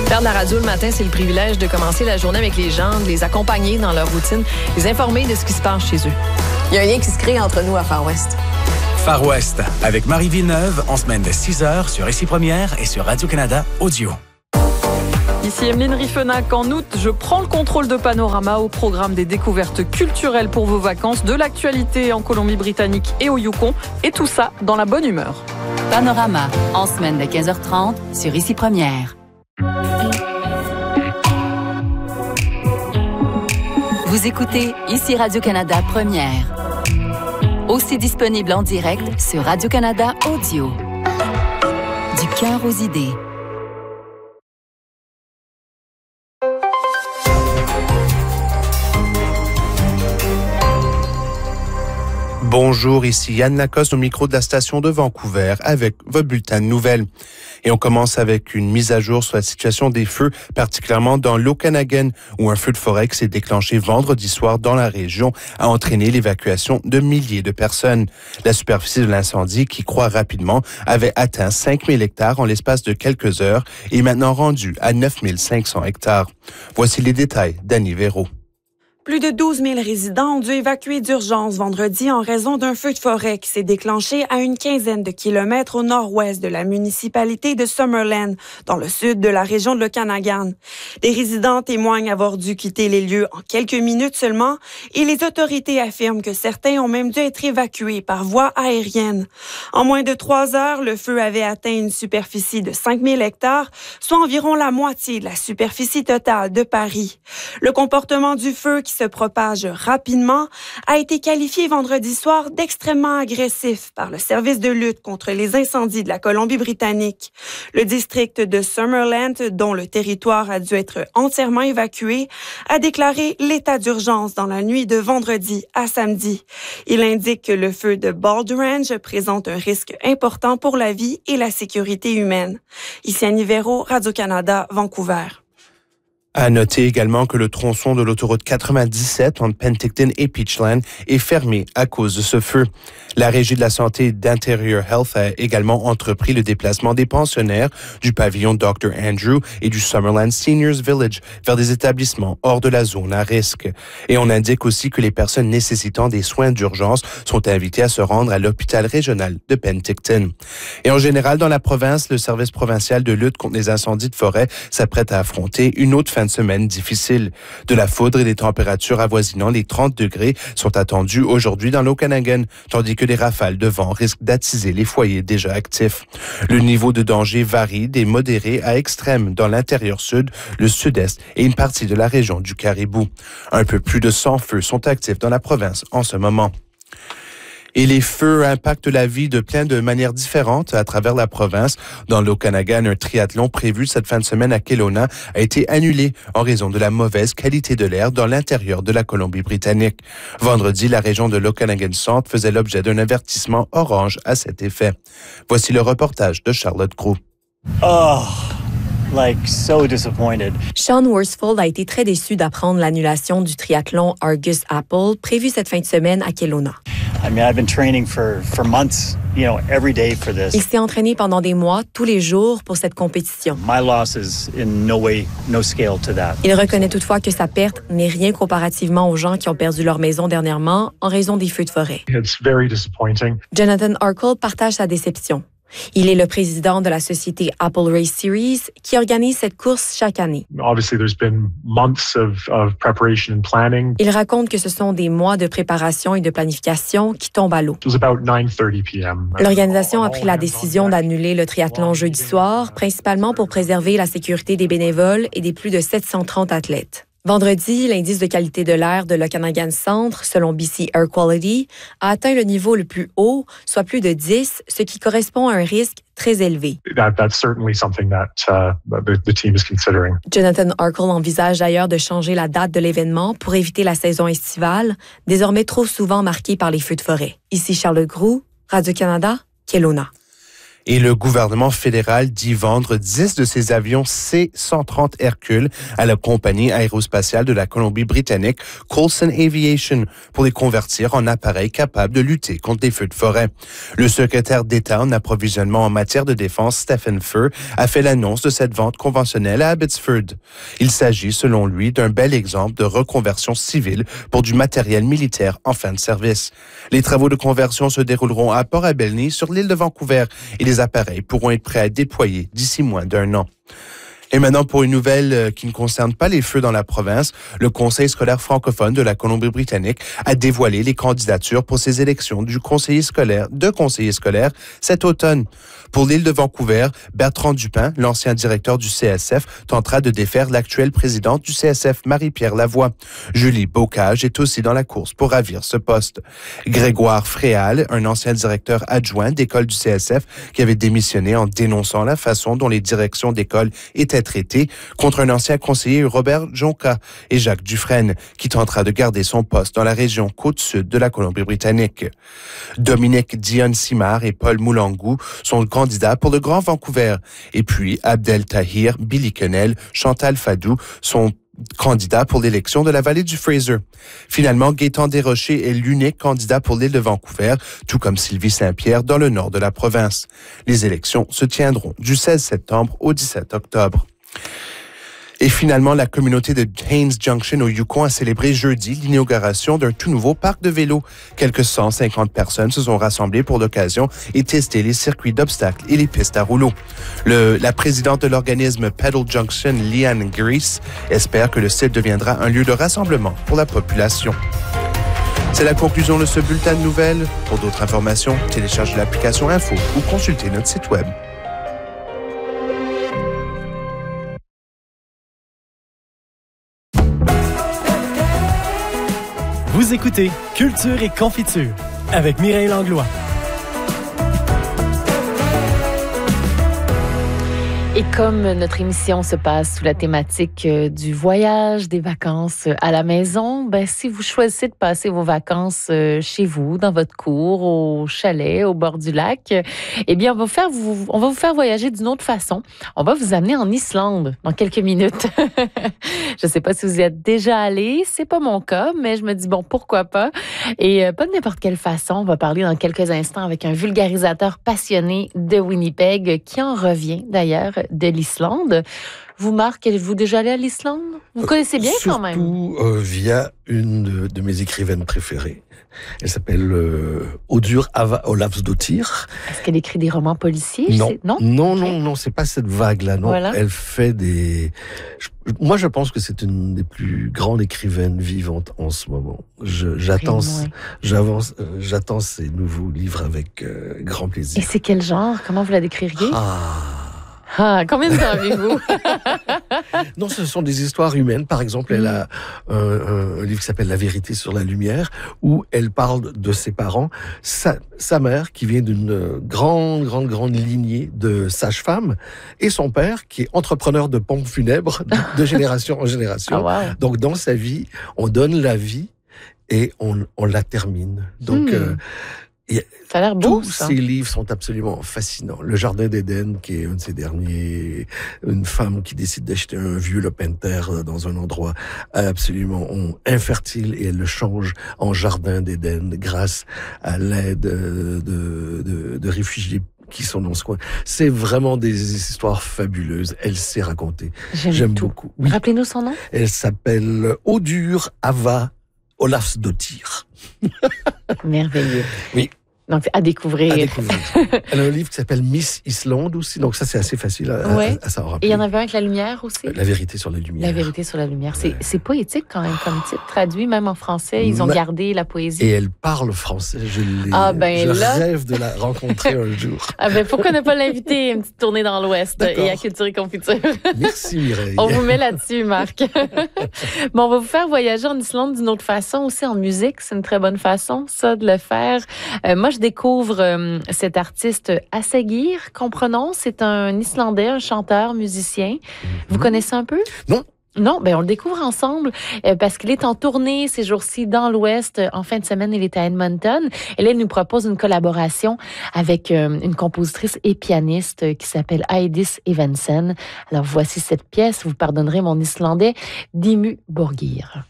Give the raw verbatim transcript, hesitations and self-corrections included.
Faire de la radio le matin, c'est le privilège de commencer la journée avec les gens, de les accompagner dans leur routine, les informer de ce qui se passe chez eux. Il y a un lien qui se crée entre nous à Far West. Far West, avec Marie Villeneuve, en semaine de six heures sur Ici Première et sur Radio-Canada Audio. Ici Emeline Riffenac. En août, je prends le contrôle de Panorama au programme des découvertes culturelles pour vos vacances, de l'actualité en Colombie-Britannique et au Yukon, et tout ça dans la bonne humeur. Panorama, en semaine de quinze heures trente sur Ici Première. Vous écoutez Ici Radio-Canada Première. Aussi disponible en direct sur Radio-Canada Audio. Du cœur aux idées. Bonjour, ici Yann Lacoste au micro de la station de Vancouver avec votre bulletin de nouvelles. Et on commence avec une mise à jour sur la situation des feux, particulièrement dans l'Okanagan, où un feu de forêt qui s'est déclenché vendredi soir dans la région a entraîné l'évacuation de milliers de personnes. La superficie de l'incendie, qui croît rapidement, avait atteint cinq mille hectares en l'espace de quelques heures et est maintenant rendu à neuf mille cinq cents hectares. Voici les détails d'Annie Véraud. Plus de douze mille résidents ont dû évacuer d'urgence vendredi en raison d'un feu de forêt qui s'est déclenché à une quinzaine de kilomètres au nord-ouest de la municipalité de Summerland, dans le sud de la région de l'Okanagan. Des résidents témoignent avoir dû quitter les lieux en quelques minutes seulement et les autorités affirment que certains ont même dû être évacués par voie aérienne. En moins de trois heures, le feu avait atteint une superficie de cinq mille hectares, soit environ la moitié de la superficie totale de Paris. Le comportement du feu qui se propage rapidement, a été qualifié vendredi soir d'extrêmement agressif par le service de lutte contre les incendies de la Colombie-Britannique. Le district de Summerland, dont le territoire a dû être entièrement évacué, a déclaré l'état d'urgence dans la nuit de vendredi à samedi. Il indique que le feu de Balderrange présente un risque important pour la vie et la sécurité humaine. Ici Annie Véraud, Radio-Canada, Vancouver. À noter également que le tronçon de l'autoroute quatre-vingt-dix-sept entre Penticton et Peachland est fermé à cause de ce feu. La Régie de la santé d'Interior Health a également entrepris le déplacement des pensionnaires du pavillon docteur Andrew et du Summerland Seniors Village vers des établissements hors de la zone à risque. Et on indique aussi que les personnes nécessitant des soins d'urgence sont invitées à se rendre à l'hôpital régional de Penticton. Et en général, dans la province, le service provincial de lutte contre les incendies de forêt s'apprête à affronter une autre fin de semaine difficile. De la foudre et des températures avoisinant les trente degrés sont attendues aujourd'hui dans l'Okanagan, tandis que des rafales de vent risquent d'attiser les foyers déjà actifs. Le niveau de danger varie des modérés à extrêmes dans l'intérieur sud, le sud-est et une partie de la région du Caribou. Un peu plus de cent feux sont actifs dans la province en ce moment. Et les feux impactent la vie de plein de manières différentes à travers la province. Dans l'Okanagan, un triathlon prévu cette fin de semaine à Kelowna a été annulé en raison de la mauvaise qualité de l'air dans l'intérieur de la Colombie-Britannique. Vendredi, la région de l'Okanagan Centre faisait l'objet d'un avertissement orange à cet effet. Voici le reportage de Charlotte Groux. Oh, like so disappointed. Sean Worsfold a été très déçu d'apprendre l'annulation du triathlon Argus Apple prévu cette fin de semaine à Kelowna. I mean, I've been training for, for months, you know, every day for this. Il s'est entraîné pendant des mois, tous les jours, pour cette compétition. My loss is in no way, no scale to that. Il reconnaît toutefois que sa perte n'est rien comparativement aux gens qui ont perdu leur maison dernièrement en raison des feux de forêt. It's very disappointing. Jonathan Arkle partage sa déception. Il est le président de la société Apple Race Series qui organise cette course chaque année. Obviously, there's been months of, of preparation and planning. Il raconte que ce sont des mois de préparation et de planification qui tombent à l'eau. It was about nine thirty p.m. L'organisation a pris la décision d'annuler le triathlon jeudi soir, principalement pour préserver la sécurité des bénévoles et des plus de sept cent trente athlètes. Vendredi, l'indice de qualité de l'air de l'Okanagan Centre, selon B C Air Quality, a atteint le niveau le plus haut, soit plus de dix, ce qui correspond à un risque très élevé. That, that's certainly something that uh, the, the team is considering. Jonathan Arkle envisage d'ailleurs de changer la date de l'événement pour éviter la saison estivale, désormais trop souvent marquée par les feux de forêt. Ici Charlotte Groux, Radio-Canada, Kelowna. Et le gouvernement fédéral dit vendre dix de ses avions C cent trente Hercule à la compagnie aérospatiale de la Colombie-Britannique Coulson Aviation pour les convertir en appareils capables de lutter contre les feux de forêt. Le secrétaire d'État en approvisionnement en matière de défense, Stephen Furr, a fait l'annonce de cette vente conventionnelle à Abbotsford. Il s'agit, selon lui, d'un bel exemple de reconversion civile pour du matériel militaire en fin de service. Les travaux de conversion se dérouleront à Port Alberni, sur l'île de Vancouver, et les appareils pourront être prêts à déployer d'ici moins d'un an. Et maintenant, pour une nouvelle qui ne concerne pas les feux dans la province, le Conseil scolaire francophone de la Colombie-Britannique a dévoilé les candidatures pour ses élections du conseiller scolaire, de conseillers scolaires cet automne. Pour l'île de Vancouver, Bertrand Dupin, l'ancien directeur du C S F, tentera de défaire l'actuelle présidente du C S F, Marie-Pierre Lavoie. Julie Bocage est aussi dans la course pour ravir ce poste. Grégoire Fréal, un ancien directeur adjoint d'école du C S F, qui avait démissionné en dénonçant la façon dont les directions d'école étaient traitées, contre un ancien conseiller, Robert Jonca, et Jacques Dufresne, qui tentera de garder son poste dans la région côte-sud de la Colombie-Britannique. Dominique Dion-Simard et Paul Moulangou sont candidats pour le Grand Vancouver. Et puis, Abdel Tahir, Billy Kennel, Chantal Fadou sont candidats pour l'élection de la vallée du Fraser. Finalement, Gaétan Desrochers est l'unique candidat pour l'île de Vancouver, tout comme Sylvie Saint-Pierre dans le nord de la province. Les élections se tiendront du seize septembre au dix-sept octobre. Et finalement, la communauté de Haines Junction au Yukon a célébré jeudi l'inauguration d'un tout nouveau parc de vélos. Quelques cent cinquante personnes se sont rassemblées pour l'occasion et testé les circuits d'obstacles et les pistes à rouleaux. Le, la présidente de l'organisme Pedal Junction, Leanne Grease, espère que le site deviendra un lieu de rassemblement pour la population. C'est la conclusion de ce bulletin de nouvelles. Pour d'autres informations, téléchargez l'application Info ou consultez notre site web. Vous écoutez Culture et Confiture avec Mireille Langlois. Et comme notre émission se passe sous la thématique du voyage, des vacances à la maison, ben si vous choisissez de passer vos vacances chez vous, dans votre cour, au chalet, au bord du lac, eh bien, on va vous faire, vous, on va vous faire voyager d'une autre façon. On va vous amener en Islande dans quelques minutes. Je ne sais pas si vous y êtes déjà allé, c'est pas mon cas, mais je me dis, bon, pourquoi pas? Et pas de n'importe quelle façon. On va parler dans quelques instants avec un vulgarisateur passionné de Winnipeg qui en revient d'ailleurs de l'Islande. Vous, Marc, êtes-vous déjà allé à l'Islande? Vous connaissez bien Surtout, quand même. Surtout euh, via une de, de mes écrivaines préférées. Elle s'appelle euh, Audur Ava Ólafsdóttir. Est-ce qu'elle écrit des romans policiers? Non, non, non, non, non, c'est pas cette vague-là. Non, voilà. Elle fait des. Je, moi, je pense que c'est une des plus grandes écrivaines vivantes en ce moment. Je, j'attends, Prime, ouais. j'avance, euh, j'attends ses nouveaux livres avec euh, grand plaisir. Et c'est quel genre? Comment vous la décririez? Ah. Ah, combien de temps avez-vous? Non, ce sont des histoires humaines. Par exemple, elle a un, un livre qui s'appelle La vérité sur la lumière, où elle parle de ses parents. Sa, sa mère, qui vient d'une grande, grande, grande lignée de sages-femmes, et son père, qui est entrepreneur de pompes funèbres de, de génération en génération. Oh, wow. Donc, dans sa vie, on donne la vie et on, on la termine. Donc, hmm. euh, Et ça a l'air beau, tous ça. ces livres sont absolument fascinants. Le Jardin d'Éden, qui est un de ses derniers, une femme qui décide d'acheter un vieux lopin de terre dans un endroit absolument infertile et elle le change en Jardin d'Éden grâce à l'aide de, de, de réfugiés qui sont dans ce coin. C'est vraiment des histoires fabuleuses. Elle sait raconter. J'aime, J'aime tout. beaucoup. Oui. Rappelez-nous son nom. Elle s'appelle Audur Ava Ólafsdóttir. Merveilleux. Oui. Donc, à découvrir. À découvrir. Elle a un livre qui s'appelle Miss Islande aussi, donc ça, c'est assez facile à, ouais. à, à s'en rappeler. Et il y en avait un avec la lumière aussi? La vérité sur la lumière. La vérité sur la lumière. C'est, ouais. c'est poétique quand même comme titre, traduit même en français. Ils ont Ma... gardé la poésie. Et elle parle français. Je, l'ai... ah ben je là... rêve de la rencontrer un jour. Ah ben pourquoi ne pas l'inviter à une petite tournée dans l'Ouest? D'accord. Et à Culture et Confiture? Merci Mireille. On vous met là-dessus, Marc. Bon, on va vous faire voyager en Islande d'une autre façon, aussi en musique. C'est une très bonne façon, ça, de le faire. Euh, moi, je découvre... Euh, cet artiste Asagir, qu'on prononce, c'est un Islandais, un chanteur, musicien. Mm-hmm. Vous connaissez un peu? Non. Non, ben on le découvre ensemble euh, parce qu'il est en tournée ces jours-ci dans l'Ouest. En fin de semaine, il est à Edmonton. Et là, il nous propose une collaboration avec euh, une compositrice et pianiste euh, qui s'appelle Heidis Evensen. Alors, voici cette pièce. Vous pardonnerez mon islandais, Dimmu Borgir.